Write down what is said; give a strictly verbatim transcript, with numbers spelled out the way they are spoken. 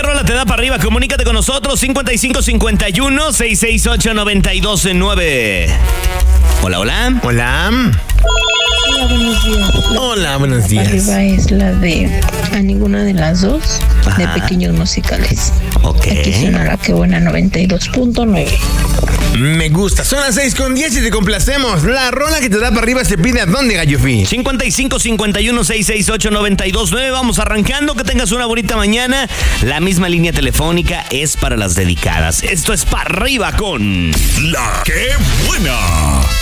¿Qué rola te da para arriba? Comunícate con nosotros, cincuenta y cinco cincuenta y uno, seiscientos sesenta y ocho, noventa y dos nueve. Hola, hola. Hola. Hola, buenos días. La Hola, buenos días. Arriba es la de A Ninguna de las Dos, Ajá. de Pequeños Musicales. Ok. Aquí suena la que buena noventa y dos punto nueve. Me gusta. Son las seis con diez y te complacemos. La rola que te da para arriba se pide a dónde, Gallofi. cincuenta y cinco cincuenta y uno, seiscientos sesenta y ocho, noventa y dos nueve. Vamos arrancando. Que tengas una bonita mañana. La misma línea telefónica es para las dedicadas. Esto es para arriba con La que buena.